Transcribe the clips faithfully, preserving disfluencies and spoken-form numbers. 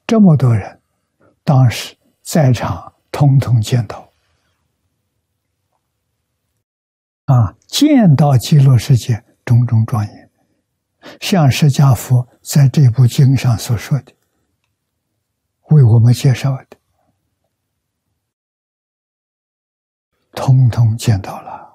这么多人，当时在场统统见到。啊，见到极乐世界种种庄严，像释迦佛在这部经上所说的，为我们介绍的，统统见到了。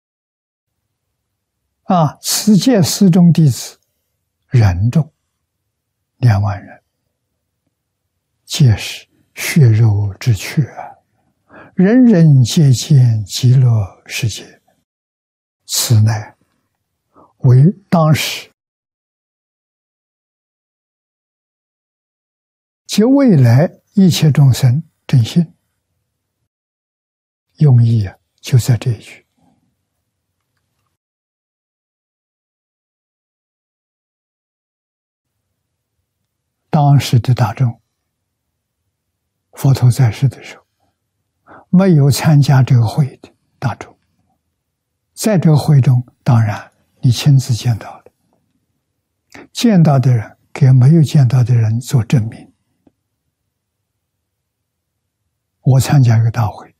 啊，此界四众弟子，人众两万人，皆是血肉之躯啊，人人皆见极乐世界。此乃为当时及未来一切众生真心用意啊，就在这一句。当时的大众，佛陀在世的时候，没有参加这个会的大众，在这个会中，当然你亲自见到了，见到的人给没有见到的人做证明。我参加一个大会，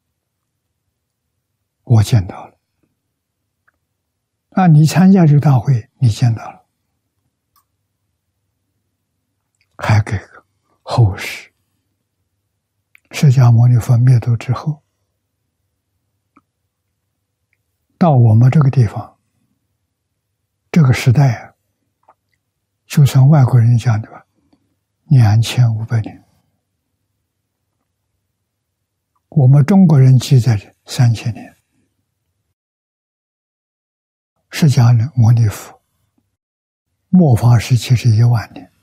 我见到了，啊，你参加这个大会，你见到了，还给个后世。释迦牟尼佛灭度之后，到我们这个地方，这个时代啊，就算外国人讲的吧，两千五百年，我们中国人记载着三千年。释迦牟尼佛末法时期是一万年，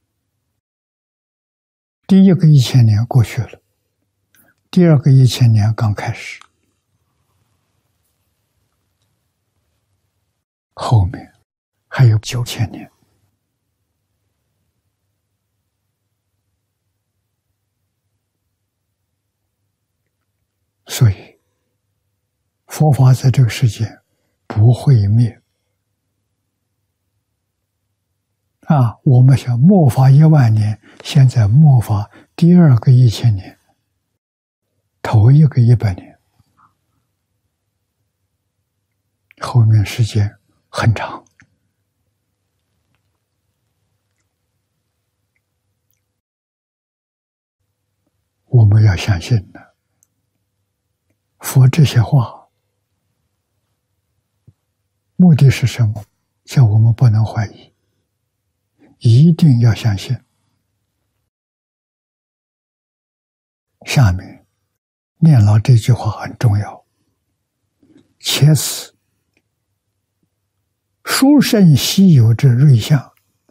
第一个一千年过去了，第二个一千年刚开始。后面还有九千年，所以佛法在这个世界不会灭。啊，我们想末法一万年，现在末法第二个一千年，头一个一百年，后面时间很长。我们要相信的，佛这些话目的是什么？叫我们不能怀疑，一定要相信。下面念老这句话很重要，且此殊胜稀有之瑞相，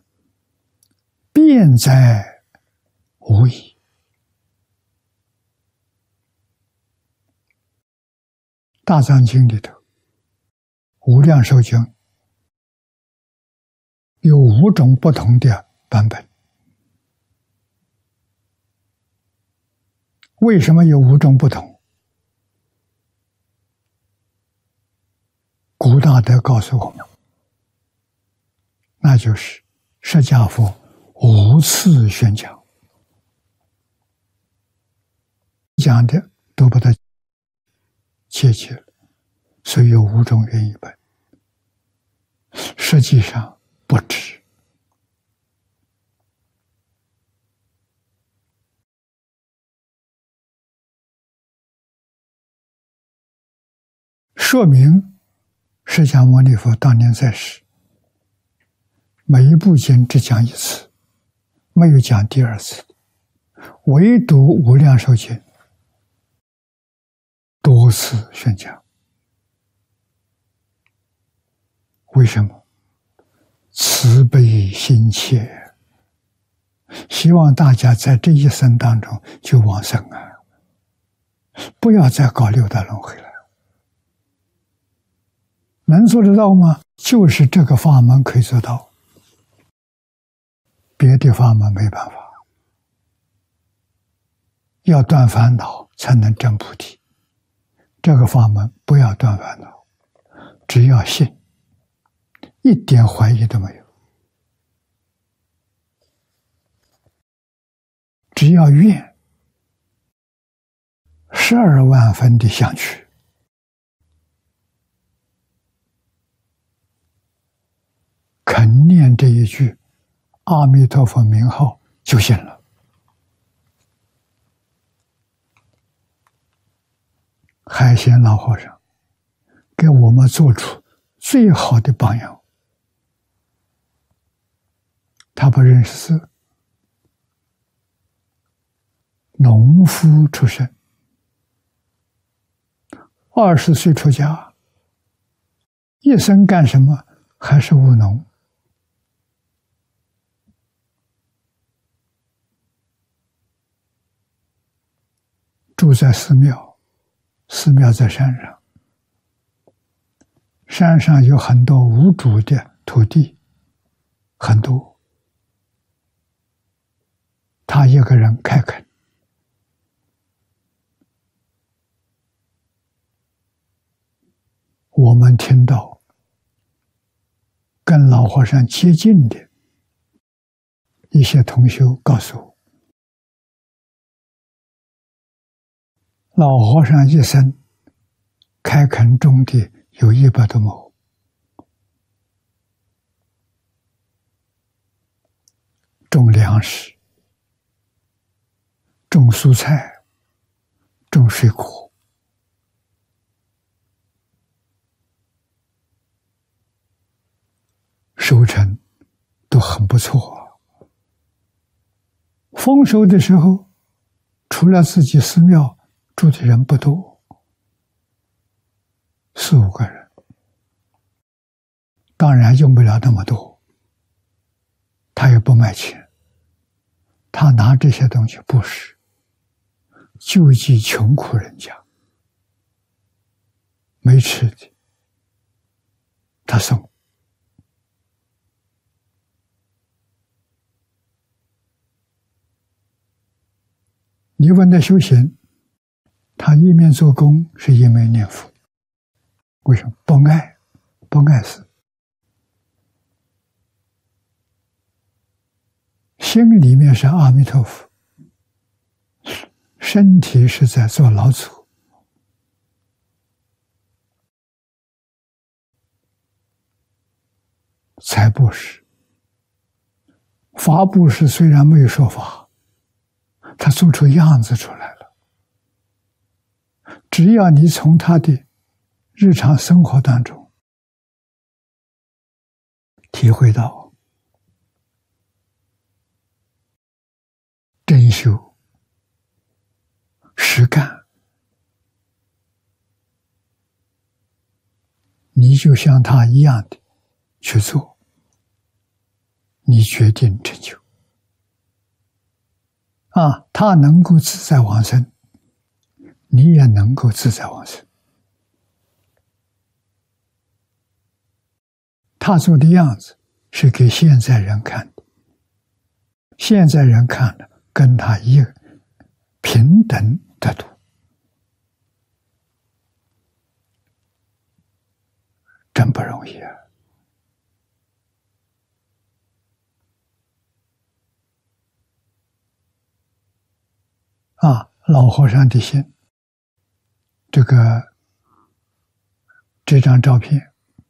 便在无疑。大藏经里头，无量寿经有五种不同的版本。为什么有五种不同？古大德告诉我们，那就是释迦佛五次宣讲，讲的都把它切切了，所以有五种原译本。实际上不止。说明释迦牟尼佛当年在世，每一部经只讲一次，没有讲第二次，唯独无量寿经多次宣讲。为什么？慈悲心切，希望大家在这一生当中就往生啊，不要再搞六道轮回了。能做得到吗？就是这个法门可以做到，别的法门没办法。要断烦恼才能证菩提，这个法门不要断烦恼，只要信，一点怀疑都没有。 只要愿，十二万分的相去，肯念这一句阿弥陀佛名号就行了。海贤老和尚给我们做出最好的榜样。他不认识字，农夫出身，二十岁出家，一生干什么？还是务农。住在寺庙，寺庙在山上，山上有很多无主的土地，很多。他一个人开垦，我们听到跟老和尚接近的一些同修告诉我，老和尚一生开垦种地有一百多亩，种粮食，种蔬菜，种水果，收成都很不错。丰收的时候，除了自己寺庙住的人不多，四五个人，当然用不了那么多，他也不卖钱，他拿这些东西布施，救济穷苦人家，没吃的，他送。你问他修行，他一面做工是一面念佛。为什么？不爱，不爱死，心里面是阿弥陀佛，身体是在做老祖。财布施，法布施虽然没有说法，他做出样子出来了。只要你从他的日常生活当中体会到真修实干，你就像他一样的去做，你决定成就。啊，他能够自在往生，你也能够自在往生。他做的样子是给现在人看的，现在人看了跟他一个平等的度，真不容易啊！啊，老和尚的心，这个这张照片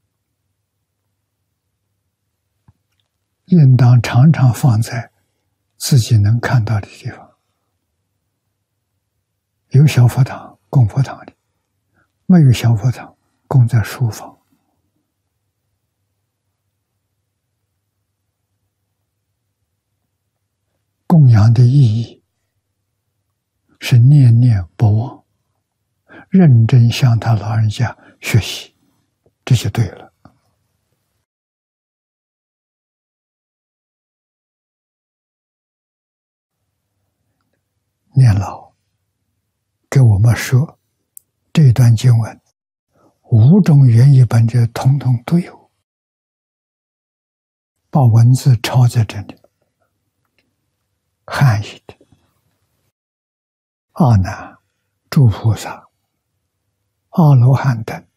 应当常常放在自己能看到的地方。有小佛堂供佛堂里，没有小佛堂供在书房。供养的意义是念念不忘，认真向他老人家学习，这就对了。念老给我们说，这段经文五种原译本者统统都有，把文字抄在这里。汉译的阿难、诸菩萨、阿罗汉等，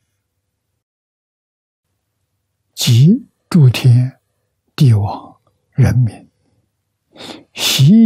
及诸天、帝王、人民，悉